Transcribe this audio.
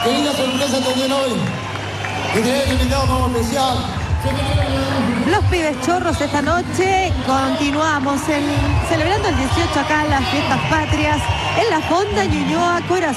Qué linda sorpresa también hoy. Y tenés invitado como especial. Los pibes chorros esta noche, continuamos celebrando el 18 acá en las fiestas patrias, en la Fonda Ñuñoa Corazón.